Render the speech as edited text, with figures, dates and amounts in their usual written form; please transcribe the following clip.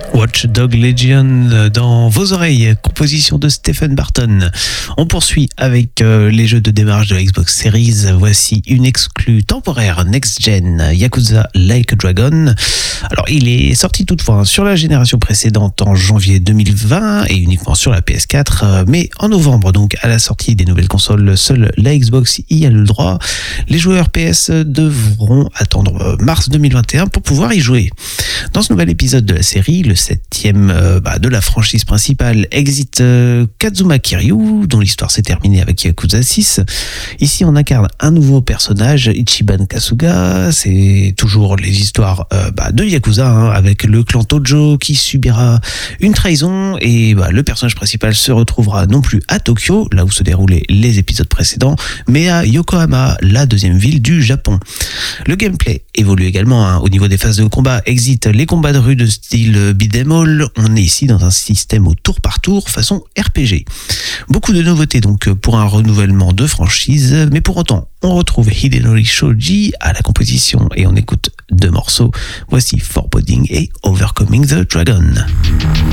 Watch Dog Legion dans vos oreilles, composition de Stephen Barton. On poursuit avec les jeux de démarrage de la Xbox Series. Voici une exclue temporaire next-gen, Yakuza Like a Dragon. Alors, il est sorti toutefois sur la génération précédente en janvier 2020 et uniquement sur la PS4, mais en novembre, donc à la sortie des nouvelles consoles, seule la Xbox y a le droit. Les joueurs PS devront attendre mars 2021 pour pouvoir y jouer. Dans ce nouvel épisode de la série, le 7e de la franchise principale, exit Kazuma Kiryu, dont l'histoire s'est terminée avec Yakuza 6. Ici, on incarne un nouveau personnage, Ichiban Kasuga. C'est toujours les histoires de Yakuza, avec le clan Tojo qui subira une trahison et le personnage principal se retrouvera non plus à Tokyo, là où se déroulaient les épisodes précédents, mais à Yokohama, la deuxième ville du Japon. Le gameplay évolue également au niveau des phases de combat. Exit les combats de rue de style beat'em all. On est ici dans un système au tour par tour façon RPG. Beaucoup de nouveautés donc pour un renouvellement de franchise, mais pour autant on retrouve Hidenori Shoji à la composition et on écoute deux morceaux. Voici Foreboding et Overcoming the Dragon.